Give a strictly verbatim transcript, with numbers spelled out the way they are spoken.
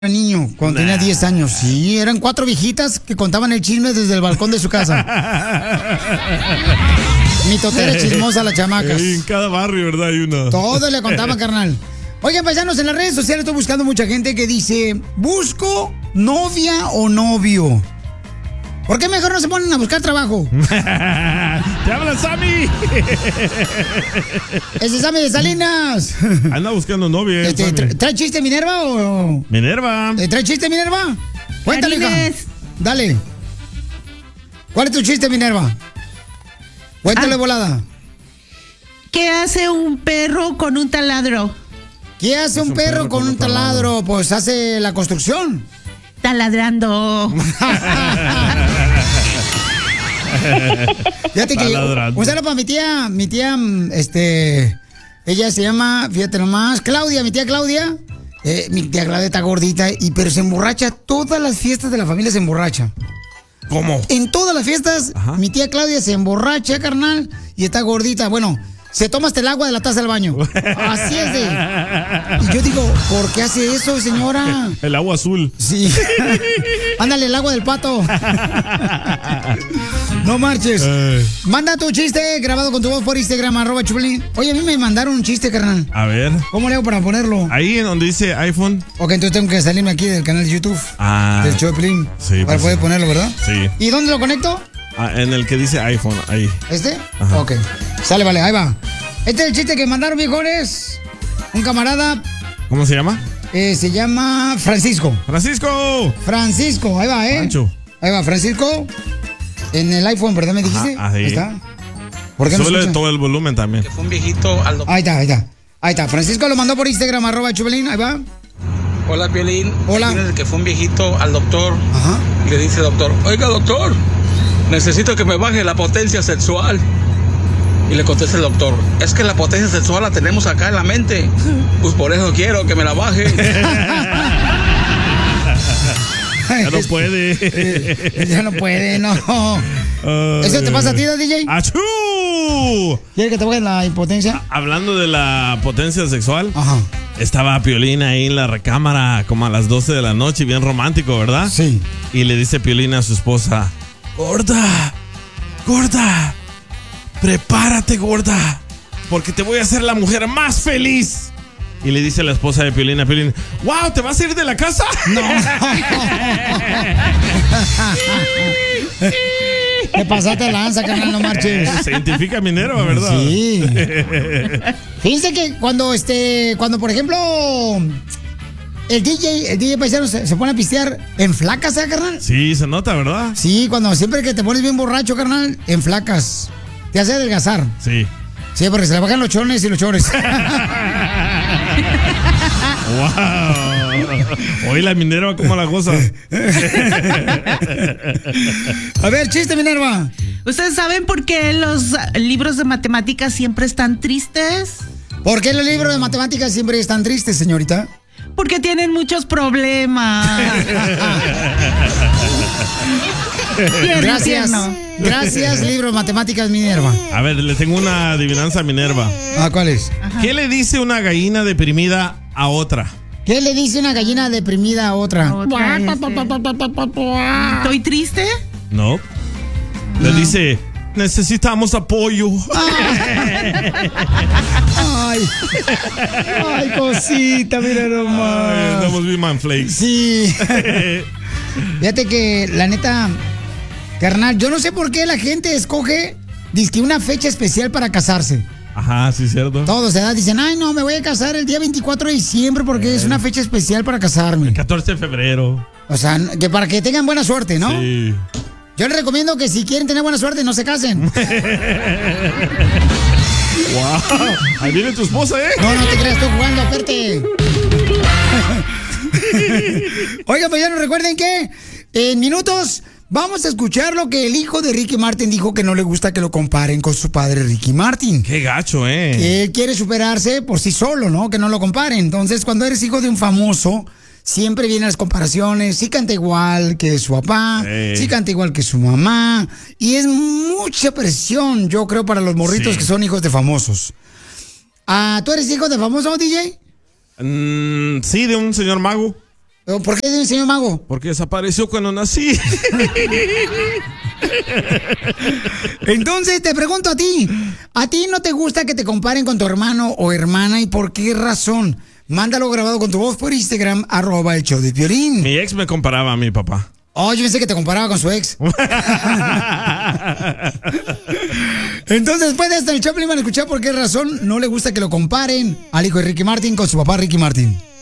niño, cuando nah. tenía diez años. Sí, eran cuatro viejitas que contaban el chisme desde el balcón de su casa. Mi totera chismosa, las chamacas. En cada barrio, ¿verdad? Hay uno. Todos le contaban, carnal. Oigan, paisanos, en las redes sociales estoy buscando mucha gente que dice: busco novia o novio. ¿Por qué mejor no se ponen a buscar trabajo? ¡Te habla Sammy! Ese es Sammy de Salinas. Anda buscando novia. Este, tra ¿Trae chiste Minerva o...? Minerva. ¿Trae chiste Minerva? Cuéntale, hija. Dale. ¿Cuál es tu chiste, Minerva? Cuéntale, ah. volada. ¿Qué hace un perro con un taladro? ¿Qué hace un, un perro, perro con, con un taladro? taladro? Pues hace la construcción. Taladrando. Fíjate que un saludo para mi tía, mi tía, este, ella se llama, fíjate nomás, Claudia, mi tía Claudia. Eh, mi tía Claudia está gordita, y pero se emborracha. Todas las fiestas de la familia se emborracha. ¿Cómo? En todas las fiestas, Ajá. mi tía Claudia se emborracha, carnal, y está gordita. Bueno, se toma hasta el agua de la taza del baño. Así es de... Y yo digo, ¿por qué hace eso, señora? El agua azul. Sí. Ándale, el agua del pato. No marches. Ay. Manda tu chiste grabado con tu voz por Instagram, arroba Chupelín. Oye, a mí me mandaron un chiste, carnal. A ver. ¿Cómo le hago para ponerlo? Ahí en donde dice iPhone. Ok, entonces tengo que salirme aquí del canal de YouTube. Ah. Del Chupelín. Sí. Para pues poder sí. ponerlo, ¿verdad? Sí. ¿Y dónde lo conecto? Ah, en el que dice iPhone, ahí. ¿Este? Ajá. Ok. Sale, vale, ahí va. Este es el chiste que mandaron, viejones. Un camarada. ¿Cómo se llama? Eh, se llama Francisco. ¡Francisco! Francisco, ahí va, ¿eh? Pancho. Ahí va, Francisco. En el iPhone, ¿verdad? ¿Me dijiste? Ajá, ahí. Ahí está. ¿Por qué no Súbele escucha? todo el volumen también. Que fue un viejito al doctor. Ahí está, ahí está. Ahí está. Francisco lo mandó por Instagram, arroba Chupelín. Ahí va. Hola, Piolín. Hola. Que fue un viejito al doctor. Ajá. Y le dice, doctor, oiga, doctor, necesito que me baje la potencia sexual. Y le contesta el doctor, es que la potencia sexual la tenemos acá en la mente. Pues por eso quiero que me la baje. Ya no puede. Ya no puede, no. Uh, ¿Eso te pasa a ti, D J? ¡Achú! ¿Quieres que te baje la impotencia? Hablando de la potencia sexual. Ajá. Estaba Piolín ahí en la recámara como a las doce de la noche, bien romántico, ¿verdad? Sí. Y le dice Piolín a su esposa, gorda, gorda, prepárate, gorda, porque te voy a hacer la mujer más feliz. Y le dice la esposa de Piolín a Piolín, wow, ¿te vas a ir de la casa? No. ¿Qué pasaste lanza, carnal? No marches. Se identifica Minerva, ¿verdad? Sí. Fíjense que cuando, este, cuando por ejemplo, el D J, el D J paisano se, se pone a pistear, en flacas, ¿eh, carnal? Sí, se nota, ¿verdad? Sí, cuando siempre que te pones bien borracho, carnal, en flacas. Te hace adelgazar. Sí. Sí, porque se le bajan los chones y los chores. ¡Wow! Oye, la Minerva, ¿cómo la goza? A ver, chiste, Minerva. ¿Ustedes saben por qué los libros de matemáticas siempre están tristes? ¿Por qué los libros de matemáticas siempre están tristes, señorita? Porque tienen muchos problemas. Gracias. Gracias, libro de matemáticas Minerva. A ver, le tengo una adivinanza a Minerva. Ah, ¿cuál es? Ajá. ¿Qué le dice una gallina deprimida a otra? ¿Qué le dice una gallina deprimida a otra? ¿Otra este? ¿Estoy triste? No. no. Le dice, necesitamos apoyo. Ay, ay, cosita, mira nomás. Ay, andamos bien manflakes. Sí. Fíjate que, la neta, carnal, yo no sé por qué la gente escoge, dizque una fecha especial para casarse. Ajá, sí, cierto. Todos, ¿verdad? Dicen, ay, no, me voy a casar el día veinticuatro de diciembre porque eh. es una fecha especial para casarme. El catorce de febrero. O sea, que para que tengan buena suerte, ¿no? Sí. Yo les recomiendo que si quieren tener buena suerte, no se casen. ¡Wow! Ahí viene tu esposa, ¿eh? No, no te creas, estoy jugando, aparte. Oiga, pues ya nos recuerden que en minutos vamos a escuchar lo que el hijo de Ricky Martin dijo, que no le gusta que lo comparen con su padre Ricky Martin. Qué gacho, ¿eh? Que él quiere superarse por sí solo, ¿no? Que no lo comparen. Entonces, cuando eres hijo de un famoso, siempre vienen las comparaciones. Sí canta igual que su papá, sí, sí canta igual que su mamá. Y es mucha presión, yo creo, para los morritos sí. que son hijos de famosos. Ah, ¿tú eres hijo de famoso, D J? Mm, sí, de un señor mago. ¿Por qué, señor Mago? Porque desapareció cuando nací. Entonces te pregunto a ti, ¿a ti no te gusta que te comparen con tu hermano o hermana y por qué razón? Mándalo grabado con tu voz por Instagram, arroba el show de Piolín. Mi ex me comparaba a mi papá. Oh, yo pensé que te comparaba con su ex. Entonces, después de esto, el Chaplin van a escuchar por qué razón no le gusta que lo comparen al hijo de Ricky Martin con su papá Ricky Martin.